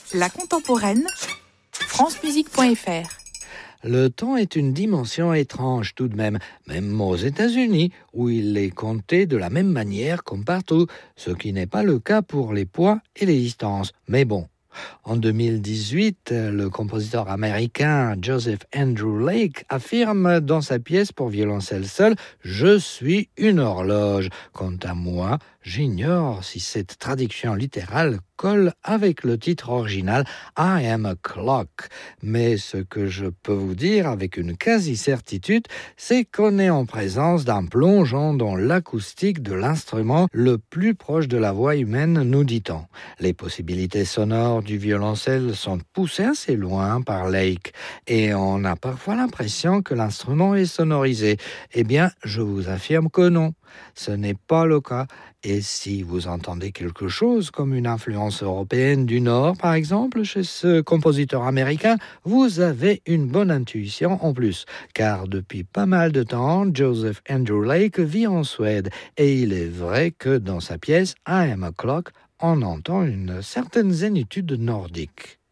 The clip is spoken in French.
La contemporaine, francemusique.fr. Le temps est une dimension étrange tout de même aux États-Unis, où il est compté de la même manière comme partout, ce qui n'est pas le cas pour les poids et les distances. Mais bon. En 2018, le compositeur américain Joseph Andrew Lake affirme dans sa pièce pour violoncelle seul « Je suis une horloge ». Quant à moi, j'ignore si cette traduction littérale colle avec le titre original « I am a clock ». Mais ce que je peux vous dire avec une quasi-certitude, c'est qu'on est en présence d'un plongeon dans l'acoustique de l'instrument le plus proche de la voix humaine, nous dit-on. Les possibilités sonores du violoncelle sont poussées assez loin par Lake et on a parfois l'impression que l'instrument est sonorisé. Eh bien, je vous affirme que non, ce n'est pas le cas. Et si vous entendez quelque chose comme une influence européenne du Nord, par exemple, chez ce compositeur américain, vous avez une bonne intuition en plus, car depuis pas mal de temps, Joseph Andrew Lake vit en Suède et il est vrai que dans sa pièce « I am a clock », on entend une certaine zénitude nordique.